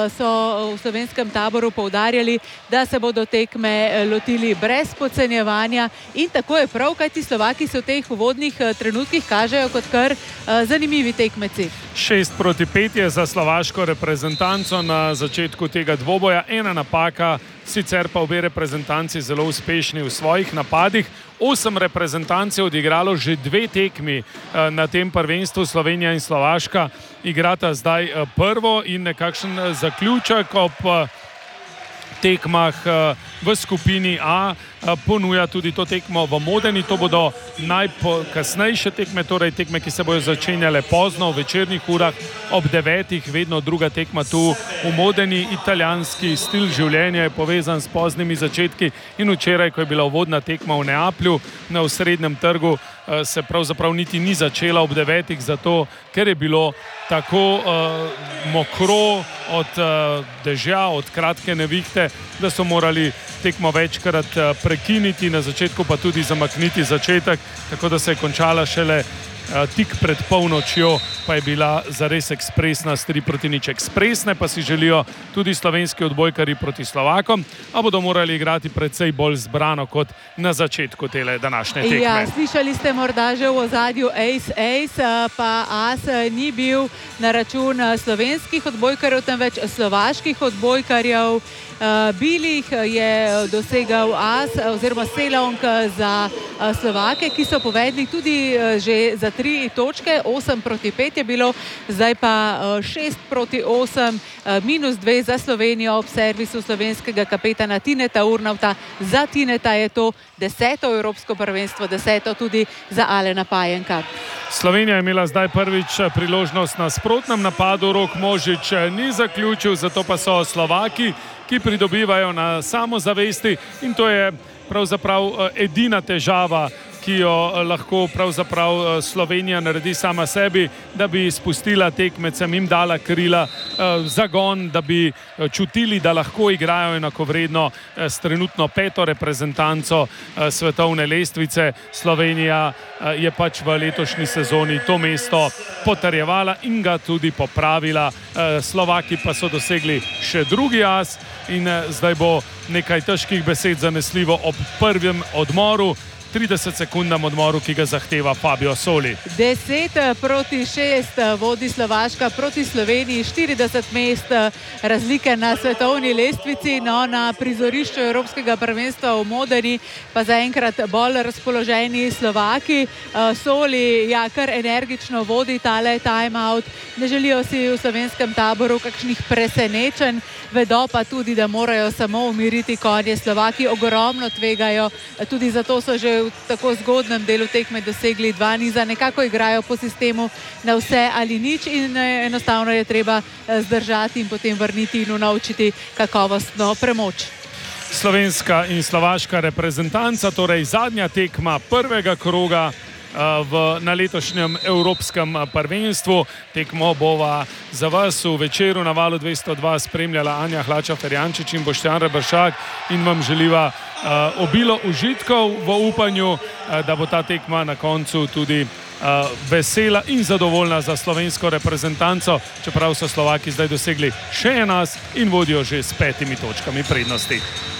so v slovenskem taboru poudarjali, da se bodo tekme lotili brez podcenjevanja in tako je prav, kajti Slovaki se v teh uvodnih trenutkih kažejo kot kar zanimivi tekmeci. 6-5 je za slovaško reprezentanco na začetku tega dvoboja. Ena napaka, sicer pa obe reprezentanci zelo uspešni v svojih napadih. 8 reprezentanc je odigralo že 2 tekmi na tem prvenstvu. Slovenija in Slovaška igrata zdaj prvo in nekakšen zaključek ob tekmah v skupini A ponuja tudi to tekmo v Modeni. To bodo najkasnejše tekme, torej tekme, ki se bodo začenjale pozno v večernih urah ob 9. Vedno druga tekma tu v Modeni. Italijanski stil življenja je povezan s poznimi začetki in včeraj, ko je bila uvodna tekma v Neaplju na osrednjem trgu, se pravzaprav niti ni začela ob 9. zato, ker je bilo tako mokro od dežja, od kratke nevihte, da so morali tekmo večkrat prekiniti, na začetku pa tudi zamakniti začetek, tako da se je končala šele tik pred polnočjo, pa je bila zares ekspresna s 3-0. Ekspresne pa si želijo tudi slovenski odbojkarji proti Slovakom, a bodo morali igrati precej bolj zbrano kot na začetku tele današnje tekme. Ja, slišali ste morda že v ozadju ace, pa as ni bil na račun slovenskih odbojkarjev, temveč slovaških odbojkarjev. Bilih je dosegal as oziroma Selong za Slovake, ki so povedli tudi že za 3 točke, 8-5 je bilo, zdaj pa 6-8, -2 za Slovenijo ob servisu slovenskega kapetana Tineta Urnauta. Za Tineta je to 10. evropsko prvenstvo, 10. tudi za Alena Pajenka. Slovenija je imela zdaj prvič priložnost na sprotnem napadu, Rok Možič ni zaključil, zato pa so Slovaki, ki pridobivajo na samozavesti, in to je pravzaprav edina težava, ki jo lahko pravzaprav Slovenija naredi sama sebi, da bi spustila tekmecem, jim dala krila, zagon, da bi čutili, da lahko igrajo enakovredno s trenutno 5. reprezentanco svetovne lestvice. Slovenija je pač v letošnji sezoni to mesto potrjevala in ga tudi popravila. Slovaki pa so dosegli še drugi as in zdaj bo nekaj težkih besed zanesljivo ob prvem odmoru, 30-sekundnem odmoru, ki ga zahteva Fabio Soli. 10-6 vodi Slovaška proti Sloveniji, 40 mest razlike na svetovni lestvici, no na prizorišču Evropskega prvenstva v Modeni pa zaenkrat bolj razpoloženi Slovaki. Soli ja kar energično vodi tale time-out, ne želijo si v slovenskem taboru kakšnih presenečenj, vedo pa tudi, da morajo samo umiriti konje. Slovaki ogromno tvegajo, tudi zato so že v tako zgodnem delu tekme dosegli 2 niza, nekako igrajo po sistemu na vse ali nič in enostavno je treba zdržati in potem vrniti in unovčiti kakovostno premoč. Slovenska in slovaška reprezentanca, torej zadnja tekma prvega kroga na letošnjem evropskem prvenstvu. Tekmo bova za vas v Večeru na Valu 202 spremljala Anja Hlača-Ferjančič in Boštjan Reberšak in vam želiva obilo užitkov v upanju, da bo ta tekma na koncu tudi vesela in zadovoljna za slovensko reprezentanco, čeprav so Slovaki zdaj dosegli še en as in vodijo že s 5 točkami prednosti.